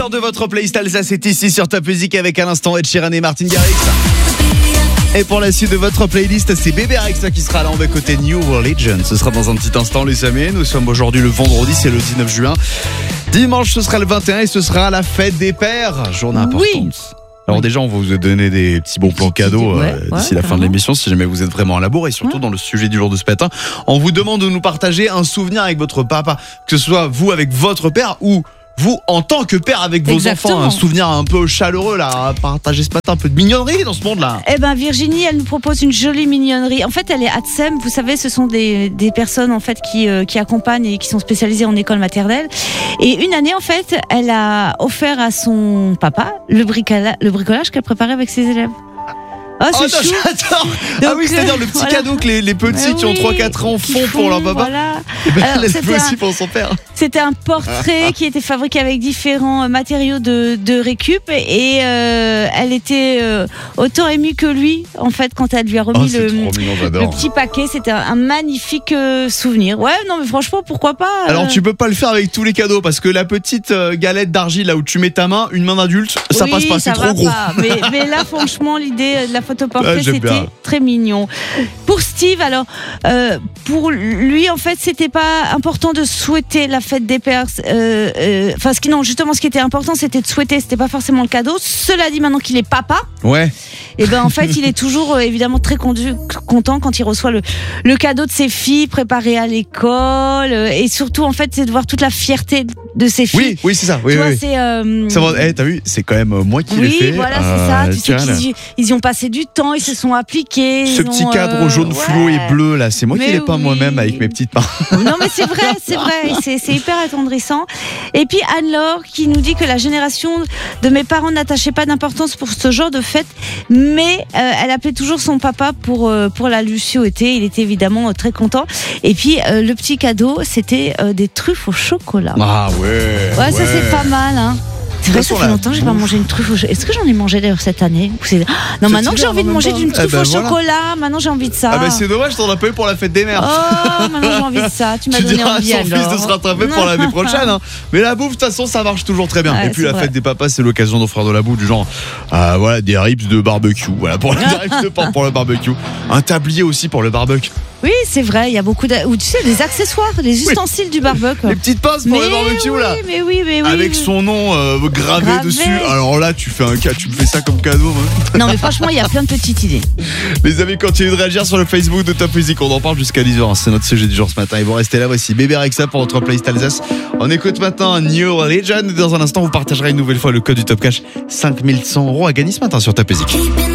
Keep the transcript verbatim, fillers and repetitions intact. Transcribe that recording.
De votre playlist Alsace, c'est ici sur Top Music avec à l'instant Ed Sheeran et Martin Garrix. Et pour la suite de votre playlist, c'est Bébé Rexha qui sera là en côté New Religion. Ce sera dans un petit instant, les amis. Nous sommes aujourd'hui le vendredi, c'est le dix-neuf juin. Dimanche, ce sera le vingt et un et ce sera la fête des pères. Journée importante. Oui. Alors déjà, on va vous donner des petits bons plans cadeaux ouais, euh, ouais, d'ici la fin de l'émission, si jamais vous êtes vraiment à la bourre. Et surtout ouais. dans le sujet du jour de ce matin, on vous demande de nous partager un souvenir avec votre papa, que ce soit vous avec votre père ou vous en tant que père avec vos Exactement. enfants. Un souvenir un peu chaleureux là, à partager ce matin, un peu de mignonnerie dans ce monde-là. Eh ben Virginie, elle nous propose une jolie mignonnerie. En fait, elle est Atsem. Vous savez, ce sont des, des personnes en fait qui, euh, qui accompagnent et qui sont spécialisées en école maternelle. Et une année, en fait, elle a offert à son papa le, bricola- le bricolage qu'elle préparait avec ses élèves. Oh, oh c'est chou. J'adore. Donc, ah oui, c'est-à-dire le petit voilà. cadeau que les, les petits oui, qui ont trois quatre ans font, font pour leur papa. Voilà. Et ben, Alors, elle fait aussi un, pour son père. C'était un portrait qui était fabriqué avec différents matériaux de, de récup et euh, elle était euh, autant émue que lui en fait quand elle lui a remis oh, le, mignon, le petit paquet. C'était un, un magnifique euh, souvenir. Ouais, non mais franchement pourquoi pas. Euh... Alors tu peux pas le faire avec tous les cadeaux parce que la petite euh, galette d'argile là où tu mets ta main, une main d'adulte, ça oui, passe pas, c'est trop gros. Pas. Mais, mais là franchement l'idée de la photo portrait ah, c'était bien. très mignon. Pour Steve, alors euh, pour lui en fait c'était pas important de souhaiter la fête des pères. Euh, euh, enfin, ce qui non, justement, ce qui était important, c'était de souhaiter. C'était pas forcément le cadeau. Cela dit, maintenant qu'il est papa, ouais. Et ben en fait, il est toujours euh, évidemment très condu- content quand il reçoit le le cadeau de ses filles préparées à l'école euh, et surtout en fait, c'est de voir toute la fierté de ses filles. Oui, oui, c'est ça. Oui, tu oui, vois, oui. c'est. Euh... Ça va, hey, t'as vu, c'est quand même moi qui oui, l'ai fait. Oui, voilà, euh, c'est ça. Tu sais tiens, qu'ils y, ils y ont passé du temps, ils se sont appliqués. Ce petit ont, cadre euh, jaune ouais. fluo et bleu là, c'est moi mais qui l'ai peint oui. moi-même avec mes petites mains. Non mais c'est vrai, c'est vrai, c'est, c'est hyper attendrissant. Et puis Anne-Laure qui nous dit que la génération de mes parents n'attachait pas d'importance pour ce genre de fête, mais euh, elle appelait toujours son papa pour euh, pour la luciauté. Il était évidemment euh, très content. Et puis euh, le petit cadeau, c'était euh, des truffes au chocolat. Ah ouais. Ouais, ouais. ça c'est pas mal, hein. C'est vrai, ça fait longtemps que j'ai pas mangé une truffe au chocolat. Est-ce que j'en ai mangé d'ailleurs cette année? C'est... Non, C'est maintenant que j'ai envie de manger d'une truffe eh ben au voilà. chocolat, maintenant j'ai envie de ça. Ah bah c'est dommage, t'en as pas eu pour la fête des mères. Oh, maintenant j'ai envie de ça. Tu m'as tu donné diras envie à son alors. fils de se rattraper pour l'année prochaine. Hein. Mais la bouffe, de toute façon, ça marche toujours très bien. Ouais, et puis c'est la vrai. fête des papas, c'est l'occasion d'offrir de la bouffe du genre, euh, voilà, des ribs de barbecue. Voilà, pour des ribs de porc pour le barbecue. Un tablier aussi pour le barbecue. Oui, c'est vrai, il y a beaucoup de... Ou tu sais, des accessoires, les ustensiles oui. du barbecue. Les petites pinces pour mais le barbecue oui, là. Mais oui, mais oui. Avec son nom euh, gravé, gravé dessus. Alors là, tu fais un cas, tu me fais ça comme cadeau. Hein. Non, mais franchement, il y a plein de petites idées. Les amis, continuez de réagir sur le Facebook de Top Music. On en parle jusqu'à dix heures. Hein. C'est notre sujet du jour ce matin. Ils vont rester là. Voici Bébé Rexha pour notre playlist Alsace. On écoute maintenant New Religion. Dans un instant, vous partagerez une nouvelle fois le code du Top Cash. cinq mille cent euros à gagner ce matin sur Top Music.